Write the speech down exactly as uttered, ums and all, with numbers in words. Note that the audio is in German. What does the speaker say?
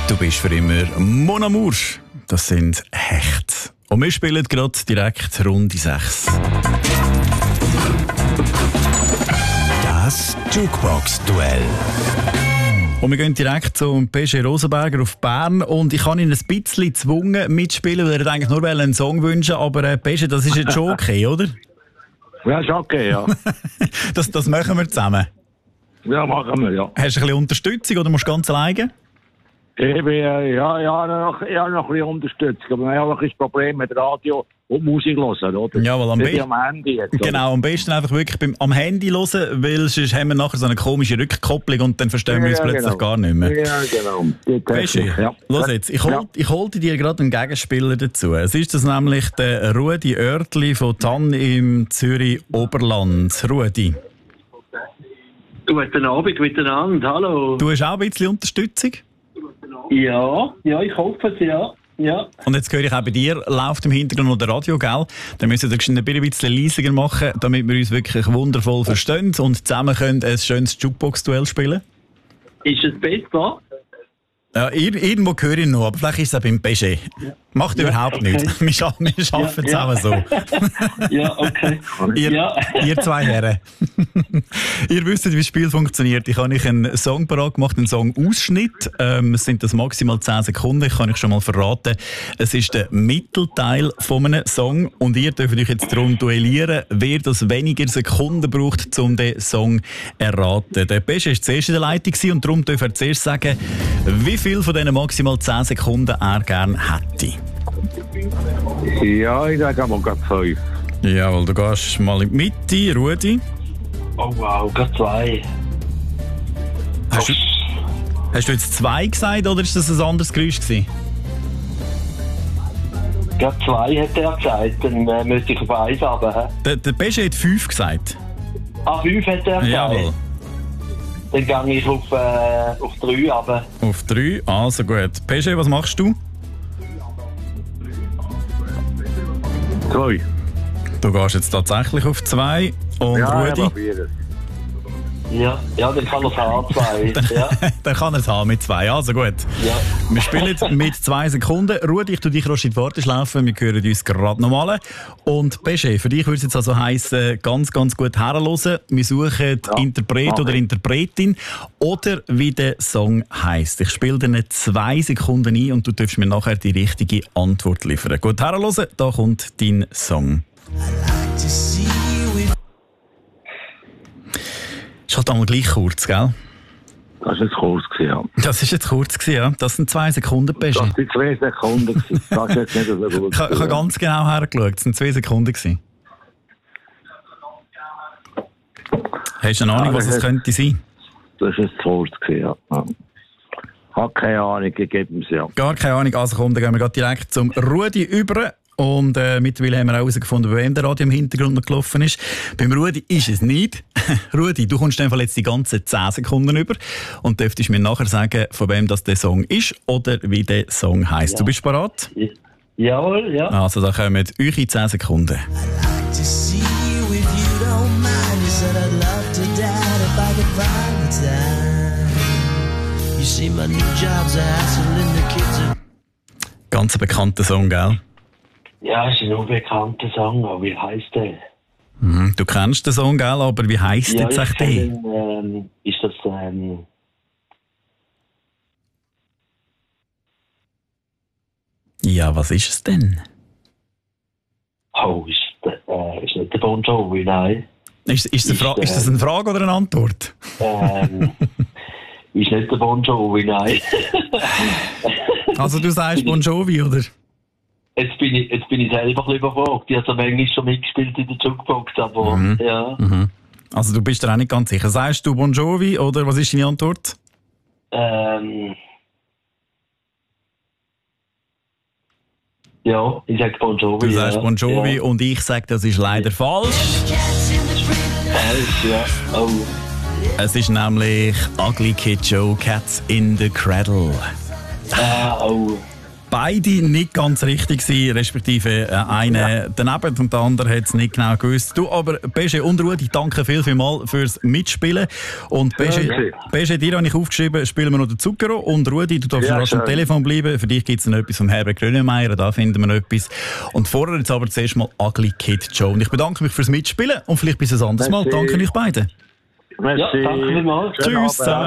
Du bist für immer Mon Amour. Das sind Hecht. Und wir spielen gerade direkt Runde sechs. Das Jukebox-Duell. Und wir gehen direkt zum P G Rosenberger auf Bern. Und ich habe ihn ein bisschen gezwungen mitzuspielen, weil er eigentlich nur einen Song wünschen wollte. Aber äh, P G, das ist jetzt schon okay, oder? Ja, ist okay, ja. das, das machen wir zusammen. Ja, machen wir, ja. Hast du ein bisschen Unterstützung oder musst du ganz alleine? Ich bin, äh, ja, ja, noch, ja, noch ein bisschen Unterstützung. Aber wir haben auch ein Problem mit Radio und Musik hören, oder? Ja, weil am besten. Am Handy jetzt, genau, am besten einfach wirklich beim, am Handy hören, weil sonst haben wir nachher so eine komische Rückkopplung und dann verstehen wir uns ja, plötzlich genau. gar nicht mehr. Ja, genau. Pesche, ja. Los jetzt, ich, hol, ja. ich holte dir gerade einen Gegenspieler dazu. Es ist das nämlich der Rudi Oertli von Tann im Zürich Oberland. Rudi. Guten Abend miteinander, hallo. Du hast auch ein bisschen Unterstützung? Ja, ja, ich hoffe es, ja. ja. Und jetzt höre ich auch bei dir, läuft im Hintergrund noch der Radio, gell? Dann müssen wir ein bisschen leiser machen, damit wir uns wirklich wundervoll verstehen und zusammen können ein schönes Jukebox-Duell spielen. Ist es besser? Ja, irgendwo höre ich noch, aber vielleicht ist es auch beim P G. Macht ja, überhaupt okay. nichts. Wir, scha wir arbeiten ja, zusammen ja. so. Ja, okay. Ihr, ja. ihr zwei Herren. Ihr wisst, wie das Spiel funktioniert. Ich habe euch einen Song parat gemacht, einen Song-Ausschnitt. Ähm, es sind das maximal zehn Sekunden, ich kann euch schon mal verraten. Es ist der Mittelteil von einem Song und ihr dürft euch jetzt darum duellieren, wer das weniger Sekunden braucht, um den Song zu erraten. Der P G war zuerst in der Leitung und darum dürft ihr zuerst sagen, wie viel von diesen maximal zehn Sekunden er gerne hätte. Ja, ich sage aber gerade fünf. Jawohl, du gehst mal in die Mitte, Rudi. Oh wow, gerade zwei. Hast du, hast du jetzt zwei gesagt oder ist das ein anderes Geräusch gewesen? Gerade zwei hat er gesagt, dann äh, müsste ich auf eins runter. Der, der P G hat fünf gesagt. Ah, fünf hat er gesagt. Jawohl. Dann gehe ich auf, äh, auf drei runter. Auf drei, also gut. P G, was machst du? Zwei. Du gehst jetzt tatsächlich auf zwei. Und ja, Rudi? Ja, ja, ja, dann kann er es haben, zwei. Ja. Dann kann er es haben mit zwei, also gut. Ja. Wir spielen mit zwei Sekunden. Rudi, ich tue dich rasch in die Warteschlaufe, wir hören uns gerade nochmal. Und P G, für dich würde es jetzt also heissen, ganz, ganz gut herhören. Wir suchen ja. Interpret okay. oder Interpretin oder wie der Song heisst. Ich spiele dir zwei Sekunden ein und du darfst mir nachher die richtige Antwort liefern. Gut herhören, da kommt dein Song. Ist halt einmal gleich kurz, gell? Das war jetzt kurz, ja. Das war jetzt kurz, ja. Das sind zwei Sekunden, P G. Das sind zwei Sekunden. Das ist jetzt nicht so gut. Ich, ich habe ganz genau hergeschaut. Das sind zwei Sekunden. Hast du eine Ahnung, ja, was es könnte sein? Das war jetzt kurz, ja. ja. Ich habe keine Ahnung, ich gebe es ja. Gar keine Ahnung. Also komm, dann gehen wir gerade direkt zum Rudi über. Und äh, mittlerweile haben wir herausgefunden, bei wem der Radio im Hintergrund noch gelaufen ist. Beim Rudi ist es nicht. Rudi, du kommst einfach jetzt die ganzen zehn Sekunden über und dürftest mir nachher sagen, von wem das der Song ist oder wie der Song heisst. Ja. Du bist bereit? Jawohl, ja. Also da kommen eure zehn Sekunden. Ganz ein bekannter Song, gell? Ja, es ist ein unbekannter Song, aber wie heisst der? Mhm. Du kennst den Song, gell? Aber wie heisst ja, jetzt echt der? Ähm, ist das, ähm... Ja, was ist es denn? Oh, ist, äh, ist nicht der Bon Jovi, nein. Ist, ist, ist, ist das eine Frage oder eine Antwort? Ähm... ist nicht der Bon Jovi, nein. Also du sagst Bon Jovi, oder? Jetzt bin ich, jetzt bin ich selber ein bisschen überfragt. Ich habe so manchmal schon mitgespielt in der Jukebox, aber mhm. ja. Mhm. Also du bist dir auch nicht ganz sicher. Sagst du Bon Jovi oder was ist deine Antwort? Ähm... Ja, ich sage Bon Jovi. Du sagst ja. Bon Jovi ja. und ich sage, das ist leider falsch. Falsch, ja. Oh. Es ist nämlich Ugly Kid Joe, Cats in the Cradle. Ah, oh. beide nicht ganz richtig gewesen, respektive äh, einer ja. daneben und der andere hat es nicht genau gewusst. Du, aber Beje und Rudi, danke viel, viel mal fürs Mitspielen. Und Beje, Beje, dir habe ich aufgeschrieben, spielen wir noch den Zucchero. Und Rudi, du darfst ja, rasch am Telefon bleiben. Für dich gibt es noch etwas vom Herbert Grönemeyer, da finden wir noch etwas. Und vorher jetzt aber zuerst mal Ugly Kid Joe. Und ich bedanke mich fürs Mitspielen und vielleicht bis ein anderes Mal. Danke euch beiden. Merci. Ja, danke vielmals. Tschüss zusammen.